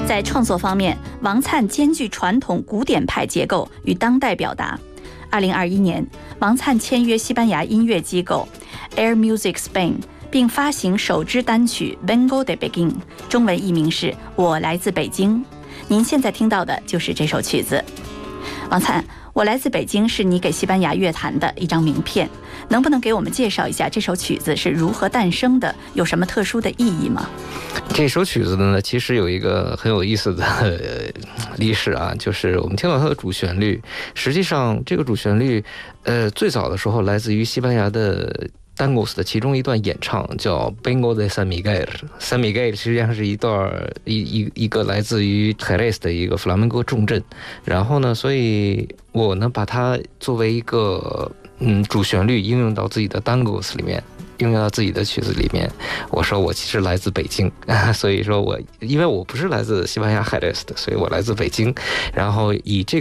在创作方面，王粲兼具传统古典派结构与当代表达。2021年，王粲签约西班牙音乐机构 Air Music Spain， 并发行首支单曲 Vengo de Beijing， 中文译名是《我来自北京》。您现在听到的就是这首曲子。王粲，我来自北京是你给西班牙乐坛的一张名片，能不能给我们介绍一下这首曲子是如何诞生的，有什么特殊的意义吗？ 这首曲子呢，其实有一个很有意思的历史啊，就是我们听到它的主旋律，实际上这个主旋律，最早的时候来自于西班牙的Tangos 的其中一段演唱，叫 Bingo de San Miguel。San Miguel 实际上是一个来自于 Jerez 的一个弗拉门戈重镇。然后呢，所以我呢把它作为一个主旋律应用到自己的 Tangos 里面，应用到自己的曲子里面。我说我其实来自北京，所以说因为我不是来自西班牙 Jerez 的，所以我来自北京。然后以这